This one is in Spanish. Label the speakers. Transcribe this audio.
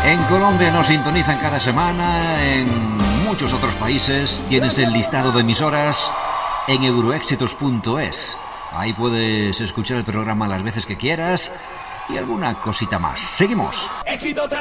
Speaker 1: En Colombia nos sintonizan cada semana, en muchos otros países tienes el listado de emisoras en euroéxitos.es. Ahí puedes escuchar el programa las veces que quieras y alguna cosita más. Seguimos.